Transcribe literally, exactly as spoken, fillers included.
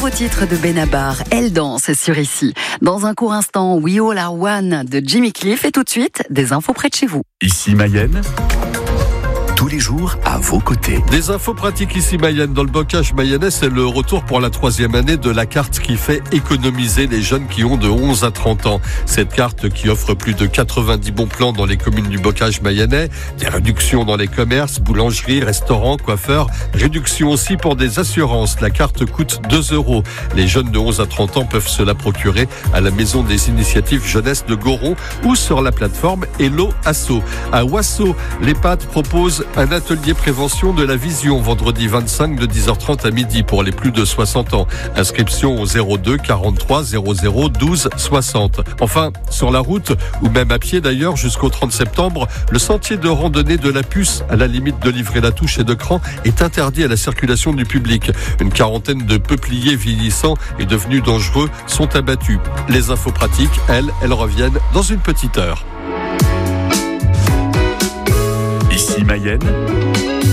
nouveau titre de Benabar, Elle danse sur Ici. Dans un court instant, We All Are One de Jimmy Cliff et tout de suite, des infos près de chez vous. Ici Mayenne, tous les jours à vos côtés. Des infos pratiques ici Mayenne. Dans le bocage mayennais, c'est le retour pour la troisième année de la carte qui fait économiser les jeunes qui ont de onze à trente ans. Cette carte qui offre plus de quatre-vingt-dix bons plans dans les communes du bocage mayennais, des réductions dans les commerces, boulangeries, restaurants, coiffeurs, réduction aussi pour des assurances. La carte coûte deux euros. Les jeunes de onze à trente ans peuvent se la procurer à la maison des initiatives jeunesse de Goron ou sur la plateforme Hello Asso. À Wasso, l'EHPAD propose un atelier prévention de la vision vendredi vingt-cinq de dix heures trente à midi pour les plus de soixante ans. Inscription au zéro deux quarante-trois zéro zéro douze soixante. Enfin, sur la route, ou même à pied d'ailleurs, jusqu'au trente septembre, le sentier de randonnée de la Puce, à la limite de Livry-la-Touche et de Cran, est interdit à la circulation du public. Une quarantaine de peupliers vieillissants et devenus dangereux sont abattus. Les infos pratiques, elles, elles reviennent dans une petite heure. Ici Mayenne,